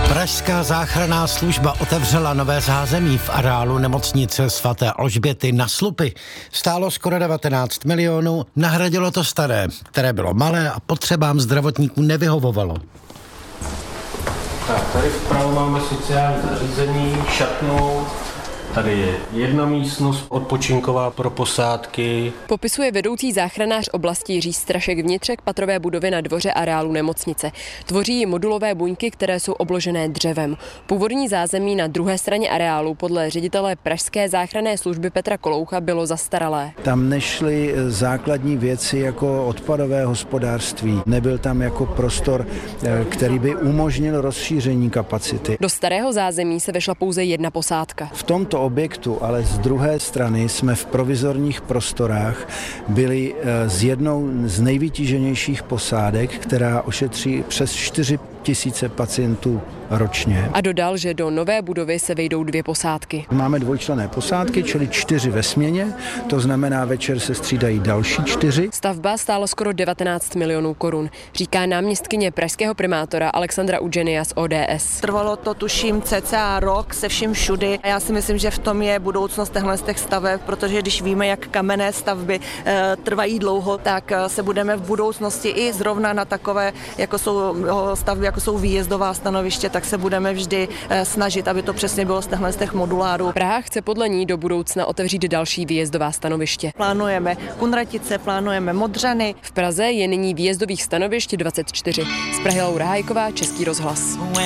Pražská záchranná služba otevřela nové zázemí v areálu nemocnice svaté Alžběty na Slupy. Stálo skoro 19 milionů, nahradilo to staré, které bylo malé a potřebám zdravotníků nevyhovovalo. Tak, tady vpravo máme sociální zařízení, šatnu. Tady je jedna místnost odpočinková pro posádky. Popisuje vedoucí záchranář oblasti Jiří Strašek vnitřek patrové budovy na dvoře areálu nemocnice. Tvoří ji modulové buňky, které jsou obložené dřevem. Původní zázemí na druhé straně areálu podle ředitele Pražské záchranné služby Petra Koloucha bylo zastaralé. Tam nešly základní věci jako odpadové hospodářství. Nebyl tam jako prostor, který by umožnil rozšíření kapacity. Do starého zázemí se vešla pouze jedna posádka. V tomto objektu, ale z druhé strany jsme v provizorních prostorách byli s jednou z nejvytíženějších posádek, která ošetří přes 4 000 pacientů ročně. A dodal, že do nové budovy se vejdou 2 posádky. Máme dvojčlenné posádky, čili 4 ve směně, to znamená večer se střídají další 4. Stavba stála skoro 19 milionů korun, říká náměstkyně pražského primátora Alexandra Udženia z ODS. Trvalo to tuším cca rok se vším všudy a já si myslím, že v tom je budoucnost těch staveb, protože když víme, jak kamenné stavby trvají dlouho, tak se budeme v budoucnosti i zrovna na takové, jako jsou stavby, jako jsou výjezdová stanoviště, tak se budeme vždy snažit, aby to přesně bylo z těch modulárů. Praha chce podle ní do budoucna otevřít další výjezdová stanoviště. Plánujeme Kunratice, plánujeme Modřany. V Praze je nyní výjezdových stanovišť 24. Z Prahy Laura Hajková, Český rozhlas.